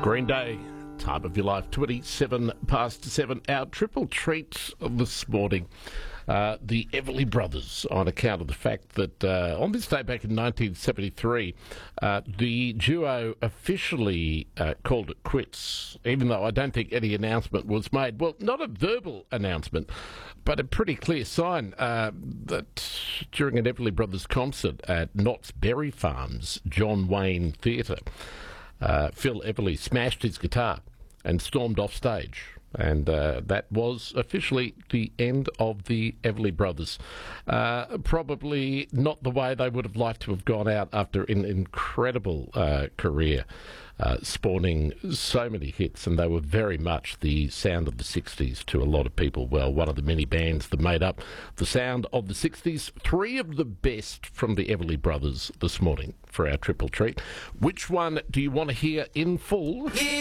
Green Day, time of your life, 27 past 7. Our triple treat this morning, the Everly Brothers, on account of the fact that on this day back in 1973, the duo officially called it quits, even though I don't think any announcement was made. Well, not a verbal announcement, but a pretty clear sign that during an Everly Brothers concert at Knott's Berry Farms, John Wayne Theatre, Phil Everly smashed his guitar and stormed off stage. And that was officially the end of the Everly Brothers. Probably not the way they would have liked to have gone out after an incredible career, spawning so many hits, and they were very much the sound of the 60s to a lot of people. Well, one of the many bands that made up the sound of the 60s. Three of the best from the Everly Brothers this morning for our triple treat. Which one do you want to hear in full?